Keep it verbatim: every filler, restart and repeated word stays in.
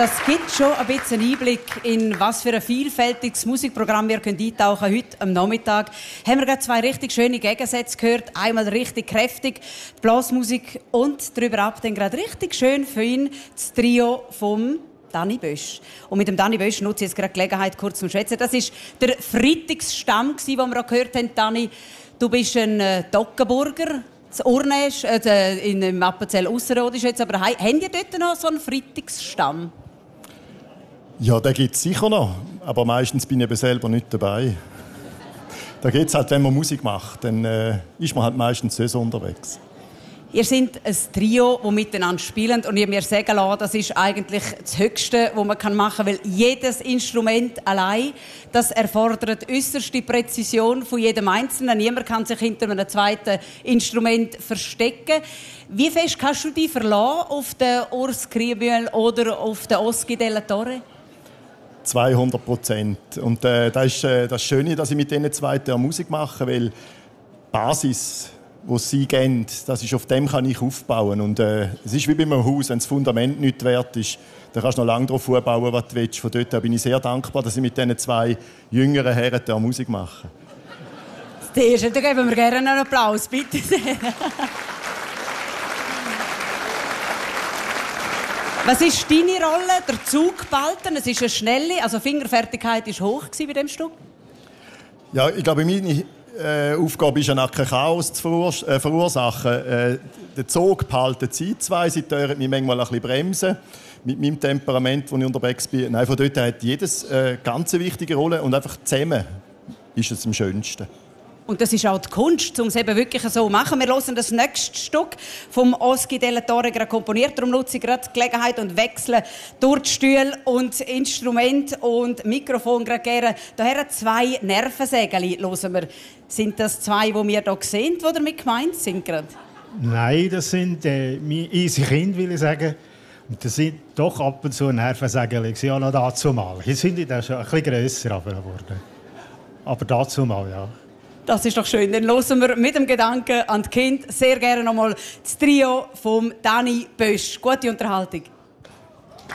Das gibt schon ein bisschen Einblick in was für ein vielfältiges Musikprogramm wir eintauchen können. Heute am Nachmittag haben wir gerade zwei richtig schöne Gegensätze gehört. Einmal richtig kräftig die Blasmusik und darüber ab dann gerade richtig schön für ihn das Trio vom Dani Bösch. Und mit dem Dani Bösch nutze ich jetzt gerade die Gelegenheit, kurz zu schätzen. Das war der Freitagsstamm, den wir auch gehört haben. Dani, du bist ein äh, Toggenburger. Das Urnäsch, äh, in Appenzell Ausserrhodisch jetzt, aber haben ihr dort noch so einen Freitagsstamm? Ja, den gibt es sicher noch, aber meistens bin ich eben selber nicht dabei. Da geht es halt, wenn man Musik macht, dann äh, ist man halt meistens so unterwegs. Ihr seid ein Trio, das miteinander spielt und ich mir sagen lassen, das ist eigentlich das Höchste, was man machen kann, weil jedes Instrument allein, das erfordert äußerste Präzision von jedem Einzelnen. Niemand kann sich hinter einem zweiten Instrument verstecken. Wie fest kannst du dich verlassen auf den Urs Kriebühl oder auf den Oski della Torre? zweihundert Prozent. Und äh, das ist äh, das Schöne, dass ich mit diesen zwei Musik mache, weil die Basis, die sie geben, das ist, auf dem kann ich aufbauen. Und äh, es ist wie bei einem Haus, wenn das Fundament nicht wert ist, dann kannst du noch lange darauf aufbauen, was du willst. Von dort bin ich sehr dankbar, dass ich mit diesen zwei jüngeren Herren Musik mache. Das Erste, dann geben wir gerne einen Applaus, bitte sehr. Was ist deine Rolle? Der Zug behalten, es ist eine schnelle, also Fingerfertigkeit war hoch bei diesem Stück? Ja, ich glaube, meine äh, Aufgabe ist ja kein Chaos zu verur- äh, verursachen. Äh, den Zug behalten sie zwei, sie hören mich manchmal ein bisschen bremsen. Mit meinem Temperament, wo ich unterwegs bin. Nein, von dort hat jedes äh, ganz eine wichtige Rolle und einfach zusammen ist es am schönsten. Und das ist auch die Kunst, um es eben wirklich so zu machen. Wir hören das nächste Stück vom Oski della Torre gerade komponiert. Darum nutze ich gerade die Gelegenheit und wechsle durch die Stühle und Instrument und Mikrofon gerade gerne. Daher zwei Nervensägel hören wir. Sind das zwei, die wir hier sehen, die damit gemeint sind? Gerade? Nein, das sind äh, unsere Kinder, will ich sagen. Und das sind doch ab und zu Nervensägel. Ja, noch dazu mal. Hier sind die dann schon ein bisschen grösser geworden. Aber dazu mal, ja. Das ist doch schön. Dann hören wir mit dem Gedanken an die Kinder sehr gerne nochmal das Trio vom Dani Bösch. Gute Unterhaltung.